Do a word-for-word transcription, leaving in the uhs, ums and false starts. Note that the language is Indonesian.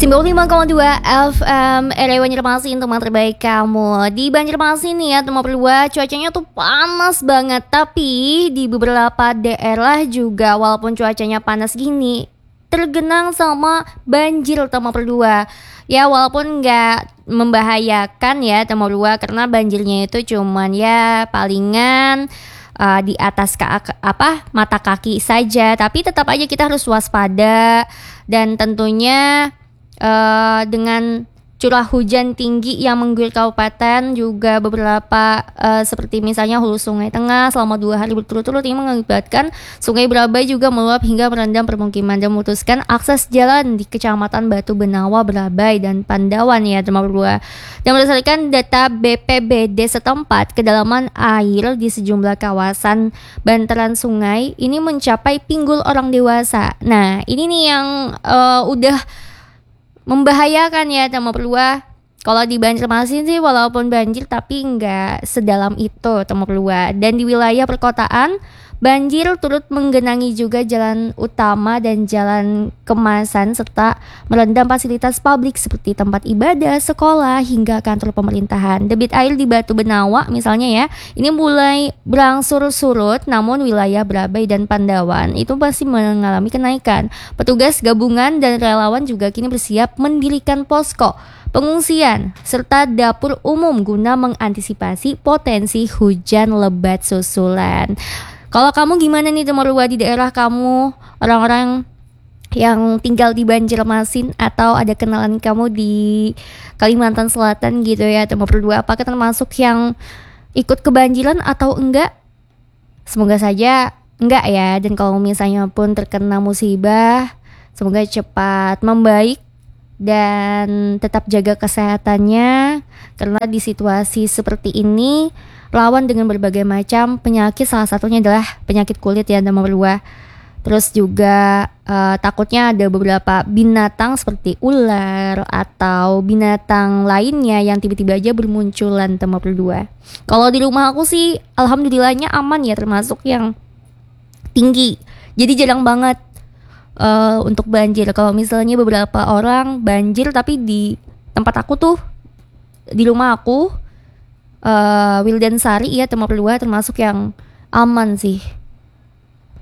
sembilan puluh lima koma dua F M R W Banjarmasin, teman terbaik kamu. Di Banjarmasin nih ya teman berdua, cuacanya tuh panas banget. Tapi di beberapa daerah juga walaupun cuacanya panas gini, tergenang sama banjir teman berdua. Ya walaupun nggak membahayakan ya teman berdua, karena banjirnya itu cuman ya palingan uh, di atas ka- apa mata kaki saja. Tapi tetap aja kita harus waspada, dan tentunya Uh, dengan curah hujan tinggi yang mengguyur kabupaten, juga beberapa uh, seperti misalnya hulu Sungai Tengah selama dua hari berturut-turut ini mengakibatkan Sungai Berabai juga meluap hingga merendam permukiman dan memutuskan akses jalan di Kecamatan Batu Benawa, Berabai, dan Pandawan ya teman berdua. Dan berdasarkan data B P B D setempat, kedalaman air di sejumlah kawasan bantaran sungai ini mencapai pinggul orang dewasa. Nah ini nih yang uh, udah membahayakan ya teman berdua. Kalau di Banjarmasin sih walaupun banjir tapi nggak sedalam itu teman berdua. Dan di wilayah perkotaan, banjir turut menggenangi juga jalan utama dan jalan kemasan, serta merendam fasilitas publik seperti tempat ibadah, sekolah, hingga kantor pemerintahan. Debit air di Batu Benawa misalnya ya, ini mulai berangsur surut, namun wilayah Berabai dan Pandawan itu masih mengalami kenaikan. Petugas gabungan dan relawan juga kini bersiap mendirikan posko pengungsian serta dapur umum guna mengantisipasi potensi hujan lebat susulan. Kalau kamu gimana nih teman berdua, di daerah kamu, orang-orang yang tinggal di Banjarmasin atau ada kenalan kamu di Kalimantan Selatan gitu ya teman berdua, apakah termasuk yang ikut kebanjiran atau enggak? Semoga saja enggak ya. Dan kalau misalnya pun terkena musibah, semoga cepat membaik dan tetap jaga kesehatannya, karena di situasi seperti ini lawan dengan berbagai macam penyakit, salah satunya adalah penyakit kulit ya teman berdua. Terus juga uh, takutnya ada beberapa binatang seperti ular atau binatang lainnya yang tiba-tiba aja bermunculan teman berdua. Kalau di rumah aku sih alhamdulillahnya aman ya, termasuk yang tinggi, jadi jarang banget Uh, untuk banjir. Kalau misalnya beberapa orang banjir, tapi di tempat aku tuh, di rumah aku, uh, Wildan Sari ya teman berdua, termasuk yang aman sih.